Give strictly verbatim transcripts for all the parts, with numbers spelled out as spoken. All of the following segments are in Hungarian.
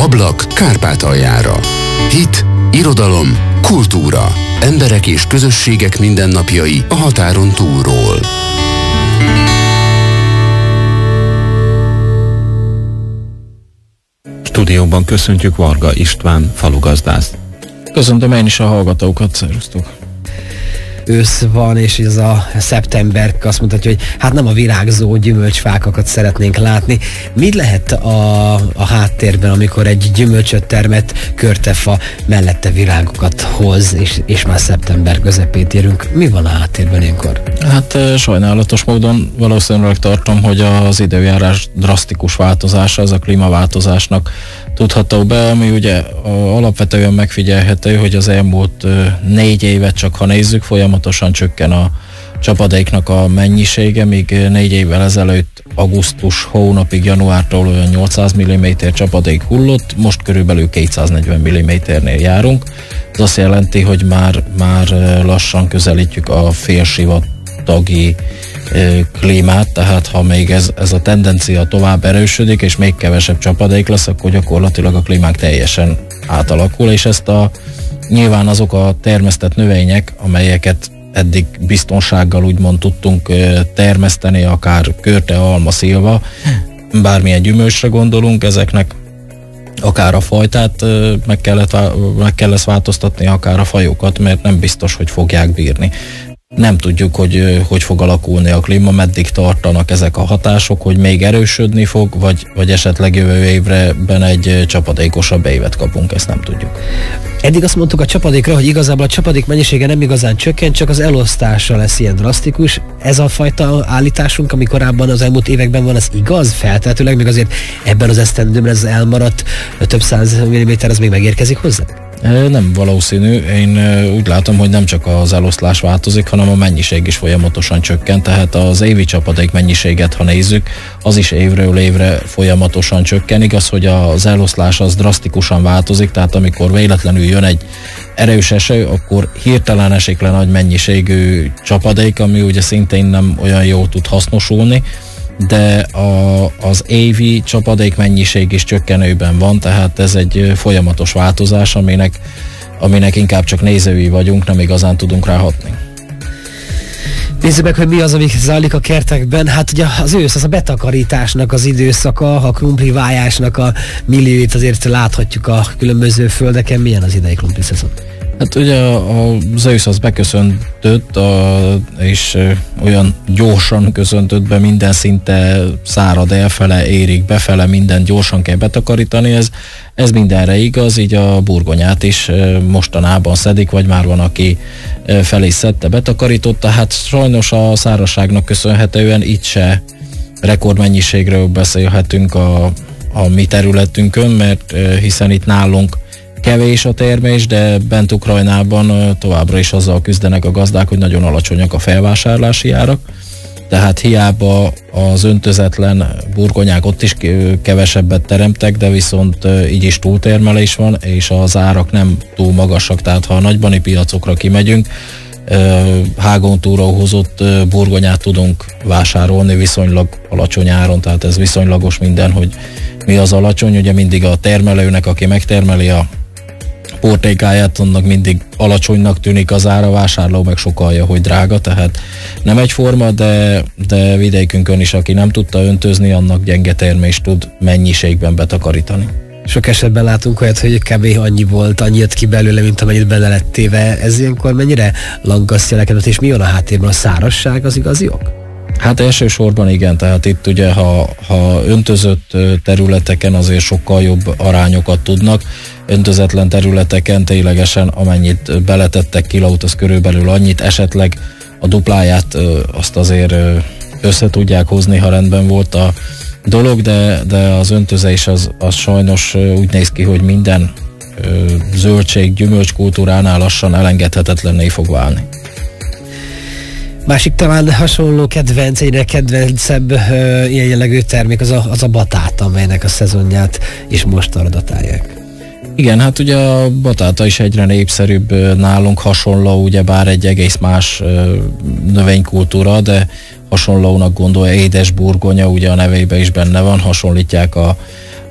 Ablak Kárpátaljára. Hit, irodalom, kultúra. Emberek és közösségek mindennapjai a határon túlról. Stúdióban köszöntjük Varga István falugazdász. Köszöntöm én is a hallgatókat, szervusztok! Ősz van, és ez a szeptember azt mutatja, hogy hát nem a virágzó gyümölcsfákakat szeretnénk látni. Mi lehet a, a háttérben, amikor egy gyümölcsöt termett körtefa mellette virágokat hoz, és, és már szeptember közepét érünk? Mi van a háttérben ilyenkor? Hát sajnálatos módon valószínűleg tartom, hogy az időjárás drasztikus változása, az a klímaváltozásnak tudható be, ami ugye alapvetően megfigyelhető, hogy az elmúlt négy évet csak ha nézzük, folyamatosan csökken a csapadéknak a mennyisége, míg négy évvel ezelőtt augusztus hónapig, januártól olyan nyolcszáz milliméter csapadék hullott, most körülbelül kétszáznegyven milliméternél járunk. Ez azt jelenti, hogy már, már lassan közelítjük a félsivatagi klímát, tehát ha még ez, ez a tendencia tovább erősödik, és még kevesebb csapadék lesz, akkor gyakorlatilag a klímánk teljesen átalakul, és ezt a nyilván azok a termesztett növények, amelyeket eddig biztonsággal úgymond tudtunk termeszteni, akár körte, alma, szilva, bármilyen gyümölcsre gondolunk, ezeknek akár a fajtát meg kellett, meg kellett változtatni, akár a fajokat, mert nem biztos, hogy fogják bírni. Nem tudjuk, hogy hogy fog alakulni a klíma, meddig tartanak ezek a hatások, hogy még erősödni fog, vagy, vagy esetleg jövő évben egy csapadékosabb évet kapunk, ezt nem tudjuk. Eddig azt mondtuk a csapadékra, hogy igazából a csapadék mennyisége nem igazán csökken, csak az elosztása lesz ilyen drasztikus. Ez a fajta állításunk, ami korábban az elmúlt években van, az igaz? Feltehetőleg még azért ebben az esztendőben ez elmaradt több száz milliméter, az még megérkezik hozzá? Nem valószínű. Én úgy látom, hogy nem csak az eloszlás változik, hanem a mennyiség is folyamatosan csökken, tehát az évi csapadék mennyiséget, ha nézzük, az is évről évre folyamatosan csökken. Igaz, hogy az eloszlás az drasztikusan változik, tehát amikor véletlenül jön egy erős eső, akkor hirtelen esik le nagy mennyiségű csapadék, ami ugye szintén nem olyan jól tud hasznosulni, de a, az évi csapadék mennyiség is csökkenőben van, tehát ez egy folyamatos változás, aminek, aminek inkább csak nézői vagyunk, nem igazán tudunk rá hatni. Nézzük meg, hogy mi az, ami zajlik a kertekben. Hát ugye az ősz, az a betakarításnak az időszaka, a krumplivájásnak a millióit azért láthatjuk a különböző földeken. Milyen az idei krumpli szezon? Hát ugye az ősz az beköszöntött, a, és olyan gyorsan köszöntött be, minden szinte szárad elfele, érik befele, minden gyorsan kell betakarítani, ez, ez mindenre igaz, így a burgonyát is mostanában szedik, vagy már van, aki fel is szedte, betakarította, hát sajnos a szárazságnak köszönhetően itt se rekordmennyiségről beszélhetünk a, a mi területünkön, mert hiszen itt nálunk kevés a termés, de bent Ukrajnában továbbra is azzal küzdenek a gazdák, hogy nagyon alacsonyak a felvásárlási árak. Tehát hiába az öntözetlen burgonyák ott is kevesebbet teremtek, de viszont így is túltermelés van, és az árak nem túl magasak. Tehát ha a nagybani piacokra kimegyünk, hágon túlról hozott burgonyát tudunk vásárolni viszonylag alacsony áron, tehát ez viszonylagos minden, hogy mi az alacsony. Ugye mindig a termelőnek, aki megtermeli a portékáját, annak mindig alacsonynak tűnik az ára, vásárló meg sokalja, hogy drága, tehát nem egyforma, de, de vidékünkön is, aki nem tudta öntözni, annak gyenge termést tud mennyiségben betakarítani. Sok esetben látunk olyat, hogy kb. Annyi volt, annyi jött ki belőle, mint amennyit bele lett téve. Ez ilyenkor mennyire lankasztja neked, és mi van a háttérben? A szárazság az igazi ok? Hát elsősorban igen, tehát itt ugye, ha, ha öntözött területeken azért sokkal jobb arányokat tudnak, öntözetlen területeken ténylegesen amennyit beletettek kilót, az körülbelül annyit, esetleg a dupláját azt azért össze tudják hozni, ha rendben volt a dolog, de, de az öntözés az, az sajnos úgy néz ki, hogy minden zöldség, gyümölcs kultúránál lassan elengedhetetlenné fog válni. Másik talán hasonló kedvenc, egyre kedvencebb ö, ilyen jellegű termék az a, az a batáta, amelynek a szezonját is most aradatálják. Igen, hát ugye a batáta is egyre népszerűbb nálunk, hasonló, ugyebár egy egész más ö, növénykultúra, de hasonlónak gondolja, édes burgonya, ugye a nevében is benne van, hasonlítják a,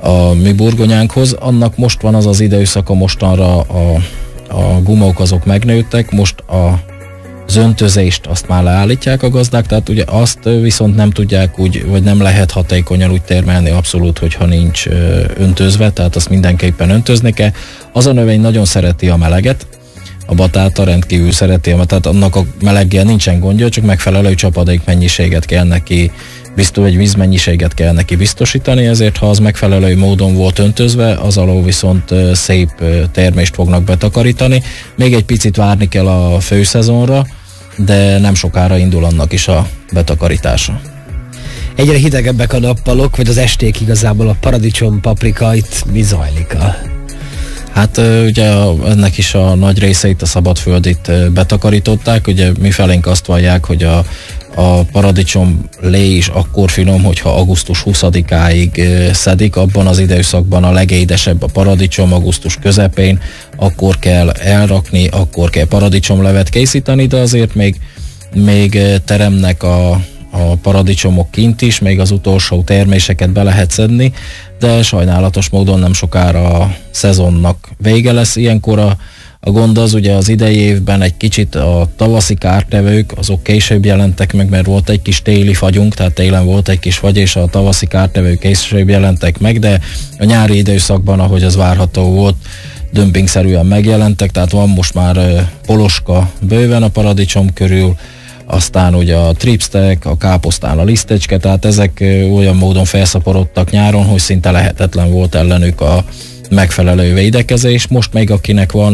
a mi burgonyánkhoz. Annak most van az az időszaka, mostanra a, a gumók azok megnőttek, most a az öntözést azt már leállítják a gazdák, tehát ugye azt viszont nem tudják úgy, vagy nem lehet hatékonyan úgy termelni abszolút, hogyha nincs öntözve, tehát azt mindenképpen öntözni kell. Az a növény nagyon szereti a meleget, a batáta rendkívül szereti, tehát annak a meleggel nincsen gondja, csak megfelelő csapadék mennyiséget kell neki, biztos, egy vízmennyiséget kell neki biztosítani, ezért ha az megfelelő módon volt öntözve, az alól viszont szép termést fognak betakarítani. Még egy picit várni kell a főszezonra, de nem sokára indul annak is a betakarítása. Egyre hidegebbek a nappalok, vagy az esték igazából, a paradicsom, paprika, itt mi zajlik? A... Hát ugye ennek is a nagy részeit, a szabadföldit betakarították, ugye mi felénk azt vallják, hogy a A paradicsom lé is akkor finom, hogyha augusztus huszadikáig szedik, abban az időszakban a legédesebb a paradicsom, augusztus közepén, akkor kell elrakni, akkor kell paradicsomlevet készíteni, de azért még, még teremnek a, a paradicsomok kint is, még az utolsó terméseket be lehet szedni, de sajnálatos módon nem sokára a szezonnak vége lesz. Ilyenkor a A gond az, ugye az idei évben egy kicsit a tavaszi kártevők, azok később jelentek meg, mert volt egy kis téli fagyunk, tehát télen volt egy kis fagy, és a tavaszi kártevők később jelentek meg, de a nyári időszakban, ahogy az várható volt, dömpingszerűen megjelentek, tehát van most már poloska bőven a paradicsom körül, aztán ugye a tripstek, a káposztán a lisztecske, tehát ezek olyan módon felszaporodtak nyáron, hogy szinte lehetetlen volt ellenük a megfelelő védekezés. Most még akinek van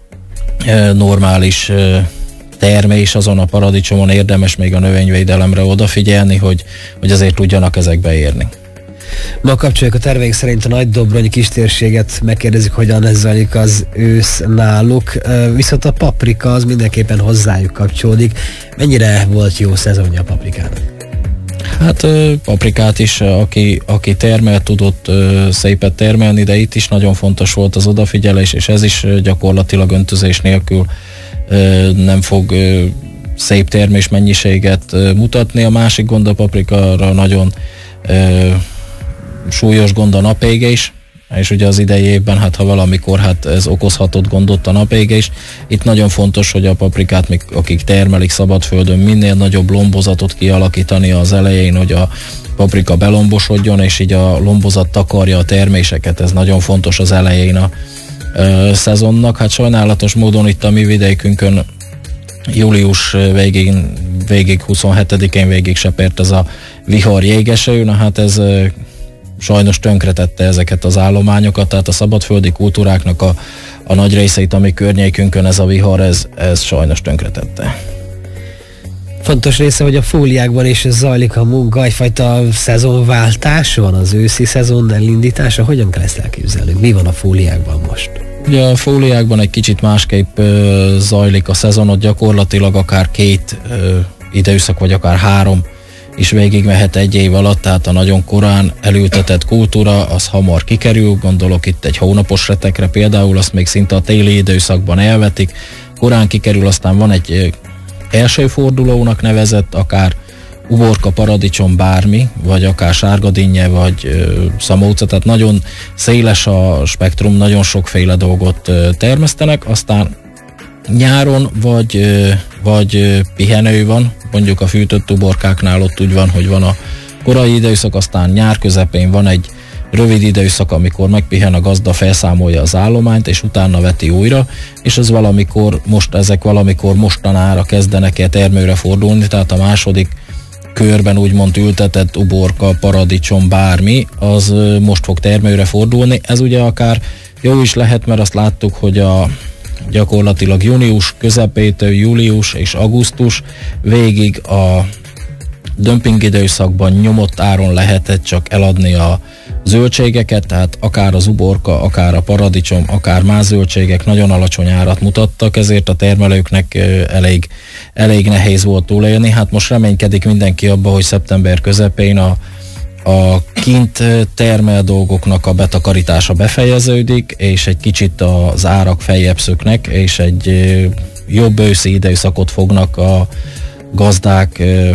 normális termés azon a paradicsomon, érdemes még a növényvédelemre odafigyelni, hogy, hogy azért tudjanak ezekbe érni. Ma kapcsoljuk a terveink szerint a Nagydobrony kistérséget, megkérdezik, hogyan ez zajlik az ősz náluk, viszont a paprika az mindenképpen hozzájuk kapcsolódik. Mennyire volt jó szezonja a paprikának? Hát paprikát is, aki, aki termel, tudott szépet termelni, de itt is nagyon fontos volt az odafigyelés, és ez is gyakorlatilag öntözés nélkül nem fog szép termés mennyiséget mutatni. A másik gond a paprikára nagyon súlyos gond a napége is, és ugye az idei évben, hát ha valamikor, hát ez okozhatott gondot a napége is. Itt nagyon fontos, hogy a paprikát, akik termelik szabadföldön, minél nagyobb lombozatot kialakítani az elején, hogy a paprika belombosodjon, és így a lombozat takarja a terméseket. Ez nagyon fontos az elején a ö, szezonnak. Hát sajnálatos módon itt a mi vidékünkön július végig, végig huszonhetedikén végig sepert ez a vihar jégeső, na hát ez sajnos tönkretette ezeket az állományokat, tehát a szabadföldi kultúráknak a, a nagy részeit, ami környékünkön ez a vihar, ez, ez sajnos tönkretette. Fontos része, hogy a fóliákban is zajlik a munka, egyfajta szezonváltás van, az őszi szezon elindítása. Hogyan kell ezt elképzelni? Mi van a fóliákban most? Ugye a fóliákban egy kicsit másképp ö, zajlik a szezonot, gyakorlatilag akár két ö, időszak, vagy akár három is végigmehet egy év alatt, tehát a nagyon korán elültetett kultúra az hamar kikerül, gondolok itt egy hónapos retekre például, azt még szinte a téli időszakban elvetik, korán kikerül, aztán van egy első fordulónak nevezett, akár uborka, paradicsom, bármi, vagy akár sárgadinnye, vagy ö, szamóca, tehát nagyon széles a spektrum, nagyon sokféle dolgot ö, termesztenek, aztán nyáron vagy, ö, vagy ö, pihenő van, mondjuk a fűtött uborkáknál ott úgy van, hogy van a korai időszak, aztán nyár közepén van egy rövid időszak, amikor megpihen a gazda, felszámolja az állományt, és utána veti újra, és ez valamikor, most ezek valamikor mostanára kezdenek el termőre fordulni, tehát a második körben úgymond ültetett uborka, paradicsom, bármi, az most fog termőre fordulni. Ez ugye akár jó is lehet, mert azt láttuk, hogy a gyakorlatilag június közepétől július és augusztus végig a dömping időszakban nyomott áron lehetett csak eladni a zöldségeket, tehát akár az uborka, akár a paradicsom, akár más zöldségek nagyon alacsony árat mutattak, ezért a termelőknek elég, elég nehéz volt túlélni. Hát most reménykedik mindenki abba, hogy szeptember közepén a, a kint termel dolgoknak a betakarítása befejeződik, és egy kicsit az árak feljebb szöknek, és egy jobb őszi időszakot fognak a gazdák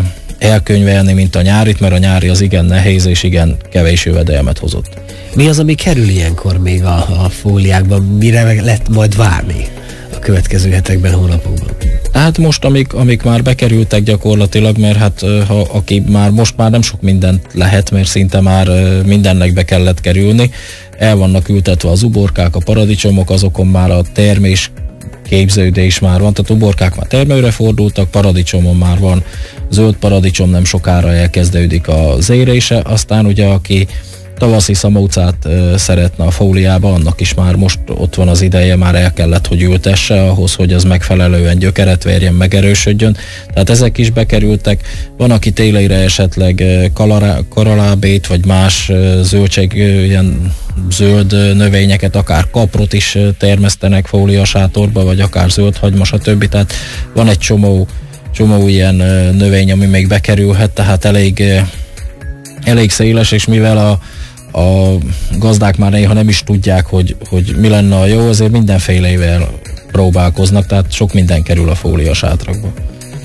elkönyvelni, mint a nyárit, mert a nyári az igen nehéz és igen kevés jövedelmet hozott. Mi az, ami kerül ilyenkor még a, a fóliákban? Mire meg lehet majd várni a következő hetekben, hónapokban? Hát most, amik, amik már bekerültek gyakorlatilag, mert hát ha, aki már most már nem sok mindent lehet, mert szinte már mindennek be kellett kerülni, el vannak ültetve az uborkák, a paradicsomok, azokon már a termés képződés már van, tehát uborkák már termőre fordultak, paradicsomon már van zöld paradicsom, nem sokára elkezdődik az érése, aztán ugye aki tavaszi szamócát uh, szeretne a fóliába, annak is már most ott van az ideje, már el kellett, hogy ültesse ahhoz, hogy az megfelelően gyökeret verjen, megerősödjön. Tehát ezek is bekerültek. Van, aki télire esetleg uh, kalará, karalábét, vagy más uh, zöldség, uh, ilyen zöld növényeket, akár kaprot is uh, termesztenek fóliasátorba, vagy akár zöld hagyma, stb. Tehát van egy csomó, csomó ilyen uh, növény, ami még bekerülhet, tehát elég, uh, elég széles, és mivel a a gazdák már néha nem is tudják, hogy, hogy mi lenne a jó, azért mindenfélével próbálkoznak, tehát sok minden kerül a fóliasátrakba.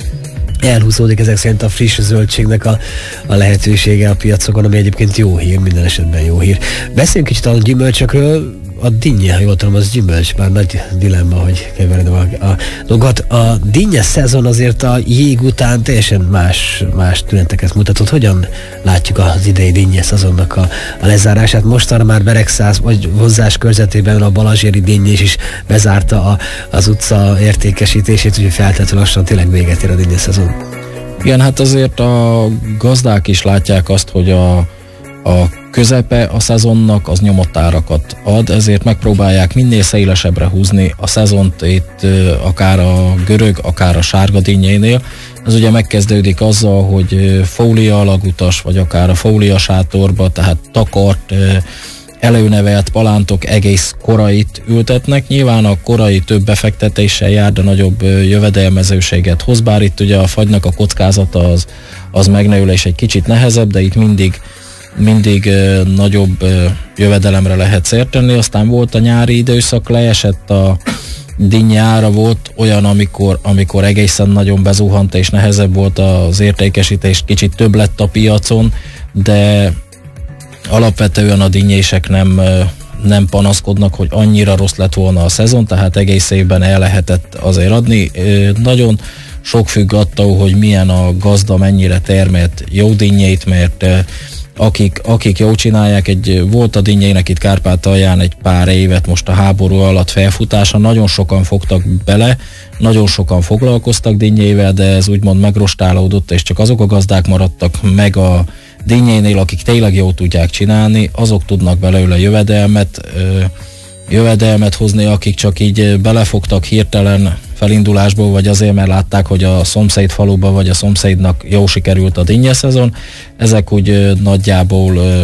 Elhúzódik ezek szerint a friss zöldségnek a, a lehetősége a piacokon, ami egyébként jó hír, minden esetben jó hír. Beszéljünk kicsit a gyümölcsökről. A dinnye, ha jól tudom, az gyümölcs, bár nagy dilemma, hogy keveredem a, a dolgot. A dinnye szezon azért a jég után teljesen más, más tüneteket mutatott. Hogyan látjuk az idei dinnye szezonnak a, a lezárását? Mostanra már Beregszász vagy hozzás körzetében a balazséri dinnyés is bezárta a, az utca értékesítését, úgyhogy feltétlenül lassan tényleg véget ér a dinnye szezon. Igen, hát azért a gazdák is látják azt, hogy a, a közepe a szezonnak az nyomott árakat ad, ezért megpróbálják minél szélesebbre húzni a szezont itt akár a görög, akár a sárga dinnyénél. Ez ugye megkezdődik azzal, hogy fólia alagutas, vagy akár a fólia sátorba, tehát takart, előnevelt palántok egész korait ültetnek. Nyilván a korai több befektetéssel jár, de nagyobb jövedelmezőséget hoz, bár itt ugye a fagynak a kockázata az, az megnő, és egy kicsit nehezebb, de itt mindig mindig uh, nagyobb uh, jövedelemre lehet szert tenni. Aztán volt a nyári időszak, leesett a dinnye ára, volt olyan, amikor, amikor egészen nagyon bezuhant és nehezebb volt az értékesítés, kicsit több lett a piacon, de alapvetően a dinnyések nem, uh, nem panaszkodnak, hogy annyira rossz lett volna a szezon, tehát egész évben el lehetett azért adni. Uh, nagyon sok függ attól, hogy milyen a gazda, mennyire termelt jó dinnyét, mert uh, Akik, akik jól csinálják, egy, volt a dinnyének itt Kárpátalján egy pár évet most a háború alatt felfutása, nagyon sokan fogtak bele, nagyon sokan foglalkoztak dinnyével, de ez úgymond megrostálódott, és csak azok a gazdák maradtak meg a dinnyénél, akik tényleg jól tudják csinálni, azok tudnak belőle jövedelmet, ö, jövedelmet hozni, akik csak így belefogtak hirtelen felindulásból, vagy azért, mert látták, hogy a szomszéd faluba, vagy a szomszédnak jó sikerült a dinnye szezon. Ezek úgy ö, nagyjából ö,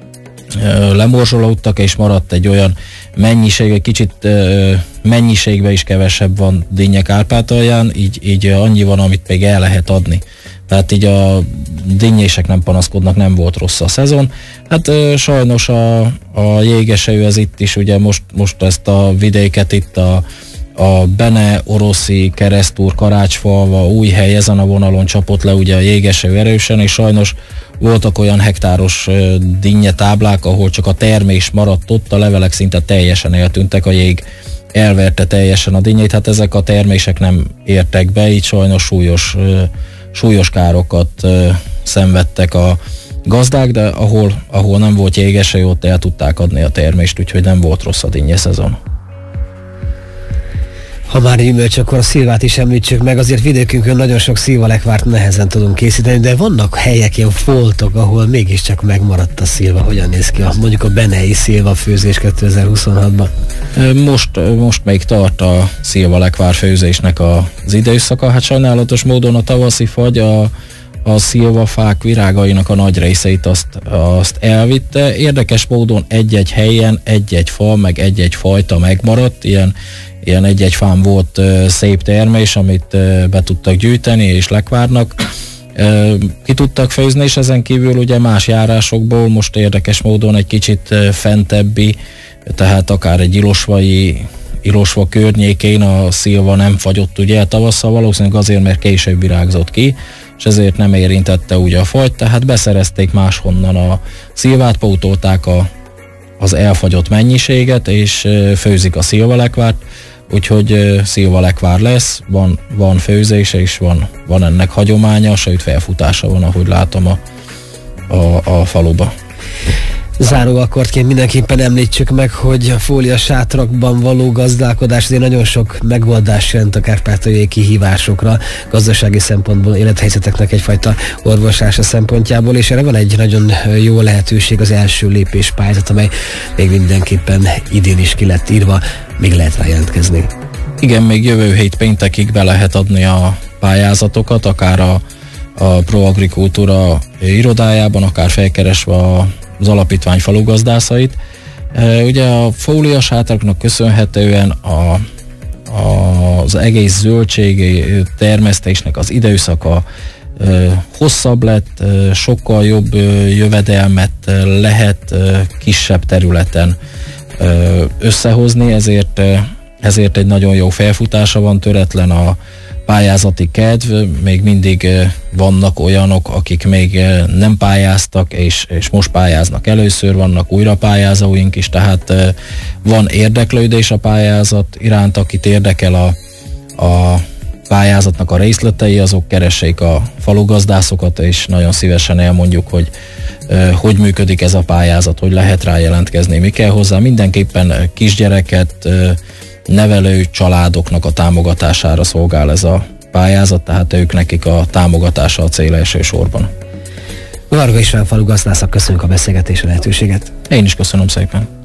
ö, lemorzsolódtak, és maradt egy olyan mennyiség, egy kicsit ö, mennyiségben is kevesebb van dinnye Kárpátalján, így, így annyi van, amit még el lehet adni. Tehát így a dinnyések nem panaszkodnak, nem volt rossz a szezon. Hát ö, sajnos a, a jégesejű ez itt is, ugye most, most ezt a vidéket itt a a Bene, Oroszi, Keresztúr, Karácsfalva, Újhely, ezen a vonalon csapott le ugye a jégeső erősen, és sajnos voltak olyan hektáros dinnye táblák, ahol csak a termés maradt ott, a levelek szinte teljesen eltűntek, a jég elverte teljesen a dinnyét, hát ezek a termések nem értek be, így sajnos súlyos, súlyos károkat szenvedtek a gazdák, de ahol, ahol nem volt jégeső, ott el tudták adni a termést, úgyhogy nem volt rossz a dinnye szezon. Ha már gyümölcs, akkor a szilvát is említsük meg, azért vidékünkön nagyon sok szilvalekvárt nehezen tudunk készíteni, de vannak helyek, ilyen foltok, ahol mégiscsak megmaradt a szilva. Hogyan néz ki a, mondjuk a benei szilva főzés kétezer-huszonhatban? Most, most még tart a szilvalekvár főzésnek az időszaka, hát sajnálatos módon a tavaszi fagy a, a szilvafák virágainak a nagy részeit azt, azt elvitte. Érdekes módon egy-egy helyen, egy-egy fa, meg egy-egy fajta megmaradt, ilyen Ilyen egy-egy fám volt uh, szép termés, amit uh, be tudtak gyűjteni, és lekvárnak uh, ki tudtak főzni, és ezen kívül ugye más járásokból most érdekes módon egy kicsit uh, fentebbi, tehát akár egy ilosvai, Ilosva környékén a szilva nem fagyott ugye tavasszal, valószínűleg azért, mert később virágzott ki, és ezért nem érintette ugye a fagyt, tehát beszerezték máshonnan a szilvát, pótolták a, az elfagyott mennyiséget, és főzik a szilvalekvárt, úgyhogy szilvalekvár lesz, van, van főzése és van, van ennek hagyománya, sőt felfutása van, ahogy látom a, a, a faluba. Záró akkordként mindenképpen említsük meg, hogy a fóliasátrakban való gazdálkodás azért nagyon sok megoldás jelent a kárpátaljai kihívásokra, gazdasági szempontból, élethelyzeteknek egyfajta orvoslása szempontjából, és erre van egy nagyon jó lehetőség, az első lépés pályázat, amely még mindenképpen idén is ki lett írva, még lehet rá jelentkezni. Igen, még jövő hét péntekig be lehet adni a pályázatokat, akár a, a Proagrikultúra irodájában, akár felkeresve a az alapítvány falugazdászait. Ugye a fóliasátraknak köszönhetően a, a, az egész zöldségi termesztésnek az időszaka hosszabb lett, sokkal jobb jövedelmet lehet kisebb területen összehozni, ezért, ezért egy nagyon jó felfutása van, töretlen a pályázati kedv, még mindig vannak olyanok, akik még nem pályáztak, és, és most pályáznak először, vannak újra pályázóink is, tehát van érdeklődés a pályázat iránt, akit érdekel a, a pályázatnak a részletei, azok keressék a falugazdászokat, és nagyon szívesen elmondjuk, hogy hogy működik ez a pályázat, hogy lehet rá jelentkezni, mi kell hozzá. Mindenképpen kisgyereket, nevelő családoknak a támogatására szolgál ez a pályázat, tehát ők nekik a támogatása a cél elsősorban. Varga István falugazdásznak köszönjük a beszélgetési lehetőséget. Én is köszönöm szépen.